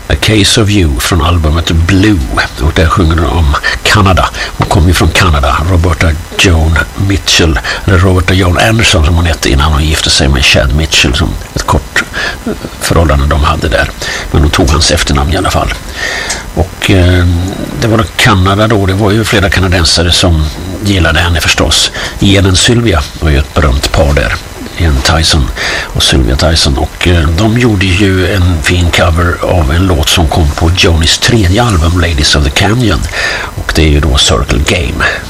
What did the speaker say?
A Case of You från albumet Blue, och där sjunger de om Kanada. Hon kom ju från Kanada, Roberta Joan Mitchell, eller Roberta Joan Anderson som hon hette innan hon gifte sig med Chad Mitchell, som ett kort förhållande de hade där, men hon tog hans efternamn i alla fall. Och det var då Kanada då, det var ju flera kanadensare som gillade henne förstås. Ian och Sylvia var ju ett berömt par där, Ian Tyson och Sylvia Tyson, och de gjorde ju en fin cover av en låt som kom på Jonys tredje album, Ladies of the Canyon, och det är ju då Circle Game.